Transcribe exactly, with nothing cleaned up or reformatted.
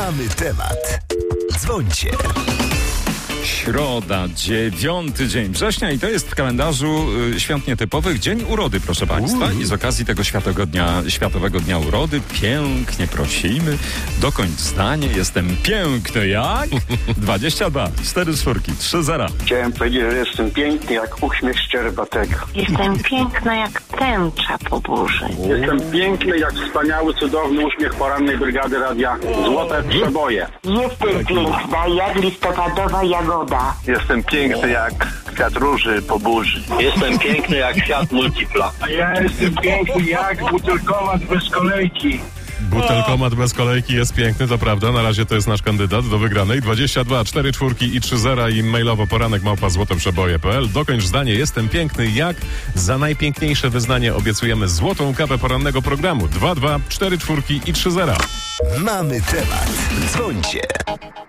Mamy temat. Dzwońcie. Środa, dziewiąty dzień września i to jest w kalendarzu y, świąt nietypowych dzień urody, proszę Państwa. I z okazji tego Światowego Dnia, Światowego Dnia Urody pięknie prosimy, dokończ zdanie, jestem piękny jak dwadzieścia dwa, cztery czwórki, trzy zera. Chciałem powiedzieć, że jestem piękny jak uśmiech szczerbatego. Jestem piękna jak tęcza po burzy. Jestem piękny jak wspaniały, cudowny uśmiech porannej brygady radia Złote Przeboje. Jestem piękna jak listopadowa jagoda. Jestem piękny jak kwiat róży po burzy. Jestem piękny jak Fiat Multipla. A ja jestem piękny jak butelkomat bez kolejki. Butelkomat bez kolejki jest piękny, to prawda. Na razie to jest nasz kandydat do wygranej. dwadzieścia dwa, cztery czwórki i trzy zera i mailowo poranek małpa złotoprzeboje kropka p l. Dokończ zdanie, jestem piękny jak. Za najpiękniejsze wyznanie obiecujemy złotą kawę porannego programu. dwa dwa, cztery czwórki i trzy zera. Mamy temat. Dzwońcie.